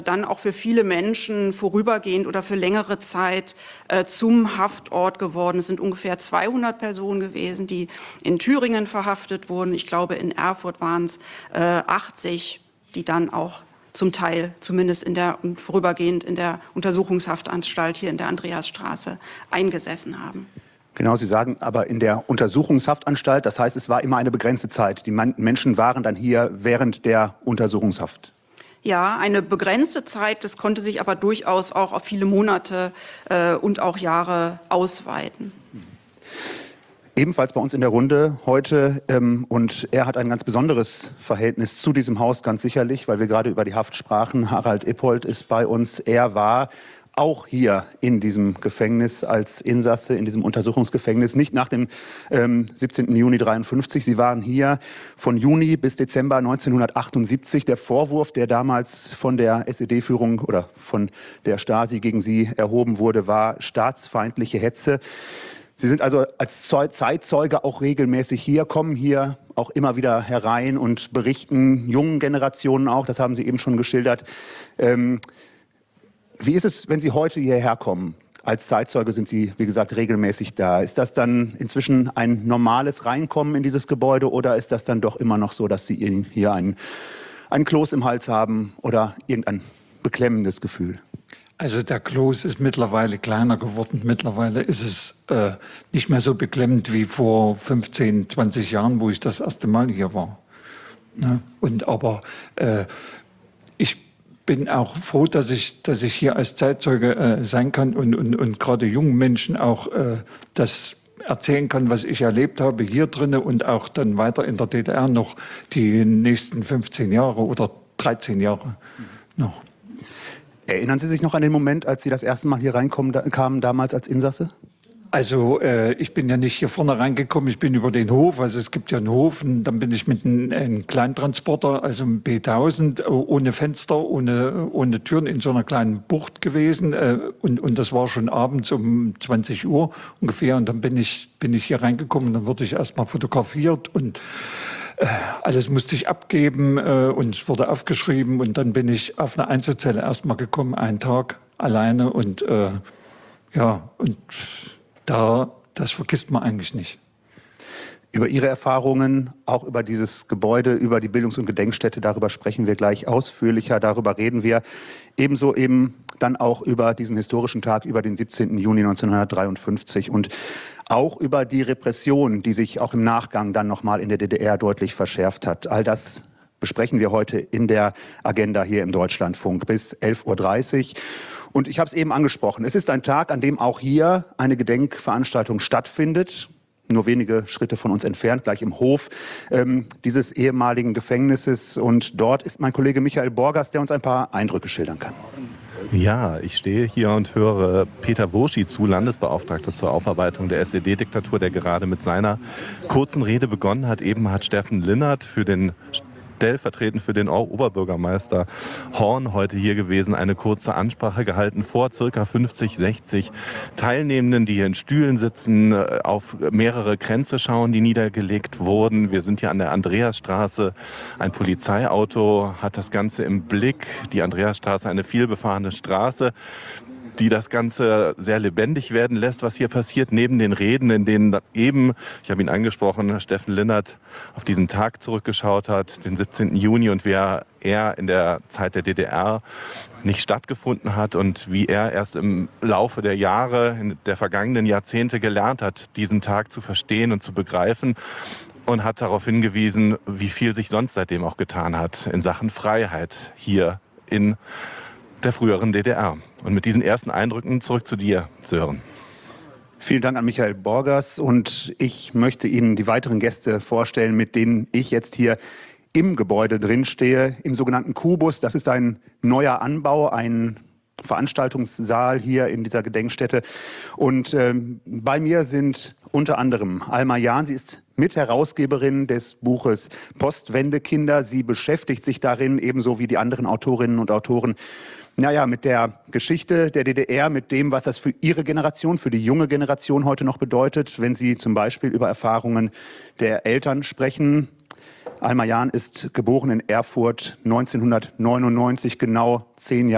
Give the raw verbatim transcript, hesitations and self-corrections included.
dann auch für viele Menschen vorübergehend oder für längere Zeit äh, zum Haftort geworden. Es sind ungefähr zweihundert Personen gewesen, die in Thüringen verhaftet wurden. Ich glaube, in Erfurt waren es äh, achtzig, die dann auch zum Teil zumindest in der und vorübergehend in der Untersuchungshaftanstalt hier in der Andreasstraße eingesessen haben. Genau, Sie sagen aber in der Untersuchungshaftanstalt, das heißt, es war immer eine begrenzte Zeit. Die Menschen waren dann hier während der Untersuchungshaft. Ja, eine begrenzte Zeit, das konnte sich aber durchaus auch auf viele Monate äh, und auch Jahre ausweiten. Ebenfalls bei uns in der Runde heute, ähm, und er hat ein ganz besonderes Verhältnis zu diesem Haus, ganz sicherlich, weil wir gerade über die Haft sprachen. Harald Ippold ist bei uns. Er war auch hier in diesem Gefängnis als Insasse, in diesem Untersuchungsgefängnis, nicht nach dem ähm, siebzehnten Juni dreiundfünfzig. Sie waren hier von Juni bis Dezember neunzehnhundertachtundsiebzig. Der Vorwurf, der damals von der S E D-Führung oder von der Stasi gegen Sie erhoben wurde, war staatsfeindliche Hetze. Sie sind also als Zeitzeuge auch regelmäßig hier, kommen hier auch immer wieder herein und berichten jungen Generationen auch, das haben Sie eben schon geschildert. Ähm, Wie ist es, wenn Sie heute hierher kommen? Als Zeitzeuge sind Sie, wie gesagt, regelmäßig da. Ist das dann inzwischen ein normales Reinkommen in dieses Gebäude oder ist das dann doch immer noch so, dass Sie hier einen, einen Kloß im Hals haben oder irgendein beklemmendes Gefühl? Also der Kloß ist mittlerweile kleiner geworden. Mittlerweile ist es äh, nicht mehr so beklemmend wie vor fünfzehn, zwanzig Jahren, wo ich das erste Mal hier war. Ne? Und aber äh, ich bin auch froh, dass ich, dass ich hier als Zeitzeuge äh, sein kann und, und, und gerade jungen Menschen auch äh, das erzählen kann, was ich erlebt habe hier drinnen und auch dann weiter in der D D R noch die nächsten fünfzehn Jahre oder dreizehn Jahre noch. Erinnern Sie sich noch an den Moment, als Sie das erste Mal hier reinkamen, da, kamen, damals als Insasse? Also äh, ich bin ja nicht hier vorne reingekommen, ich bin über den Hof, also es gibt ja einen Hof und dann bin ich mit einem, einem Kleintransporter, also einem B tausend, ohne Fenster, ohne, ohne Türen in so einer kleinen Bucht gewesen äh, und, und das war schon abends um zwanzig Uhr ungefähr und dann bin ich, bin ich hier reingekommen und dann wurde ich erstmal fotografiert und äh, alles musste ich abgeben äh, und es wurde aufgeschrieben und dann bin ich auf eine Einzelzelle erstmal gekommen, einen Tag alleine und äh, ja und Da, das vergisst man eigentlich nicht. Über Ihre Erfahrungen, auch über dieses Gebäude, über die Bildungs- und Gedenkstätte, darüber sprechen wir gleich ausführlicher, darüber reden wir. Ebenso eben dann auch über diesen historischen Tag, über den siebzehnten Juni neunzehnhundertdreiundfünfzig und auch über die Repression, die sich auch im Nachgang dann nochmal in der D D R deutlich verschärft hat. All das besprechen wir heute in der Agenda hier im Deutschlandfunk bis elf Uhr dreißig. Und ich habe es eben angesprochen, es ist ein Tag, an dem auch hier eine Gedenkveranstaltung stattfindet, nur wenige Schritte von uns entfernt, gleich im Hof ähm, dieses ehemaligen Gefängnisses. Und dort ist mein Kollege Michael Borgers, der uns ein paar Eindrücke schildern kann. Ja, ich stehe hier und höre Peter Wurschi zu, Landesbeauftragter zur Aufarbeitung der S E D-Diktatur, der gerade mit seiner kurzen Rede begonnen hat. Eben hat Steffen Linnert für den stellvertretend für den Oberbürgermeister Horn heute hier gewesen, eine kurze Ansprache gehalten vor circa fünfzig, sechzig Teilnehmenden, die hier in Stühlen sitzen, auf mehrere Kränze schauen, die niedergelegt wurden. Wir sind hier an der Andreasstraße. Ein Polizeiauto hat das Ganze im Blick. Die Andreasstraße, eine vielbefahrene Straße, die das Ganze sehr lebendig werden lässt, was hier passiert, neben den Reden, in denen eben, ich habe ihn angesprochen, Steffen Linnert auf diesen Tag zurückgeschaut hat, den siebzehnten Juni und wie er in der Zeit der D D R nicht stattgefunden hat und wie er erst im Laufe der Jahre, der vergangenen Jahrzehnte gelernt hat, diesen Tag zu verstehen und zu begreifen. Und hat darauf hingewiesen, wie viel sich sonst seitdem auch getan hat in Sachen Freiheit hier in der früheren D D R. Und mit diesen ersten Eindrücken zurück zu dir, Sören. Vielen Dank an Michael Borgers und ich möchte Ihnen die weiteren Gäste vorstellen, mit denen ich jetzt hier im Gebäude drin stehe, im sogenannten Kubus. Das ist ein neuer Anbau, ein Veranstaltungssaal hier in dieser Gedenkstätte. Und ähm, bei mir sind unter anderem Alma Jahn, sie ist Mitherausgeberin des Buches Postwendekinder. Sie beschäftigt sich darin, ebenso wie die anderen Autorinnen und Autoren, naja, mit der Geschichte der D D R, mit dem, was das für ihre Generation, für die junge Generation heute noch bedeutet, wenn sie zum Beispiel über Erfahrungen der Eltern sprechen. Alma Jahn ist geboren in Erfurt neunzehnhundertneunundneunzig, genau zehn Jahre